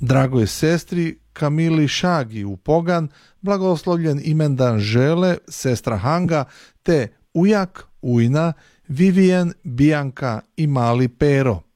Dragoj sestri Kamili Šagi u Pogan blagoslovljen imendan Žele, sestra Hanga, te ujak, ujna, Vivijen, Bijanka i mali Pero.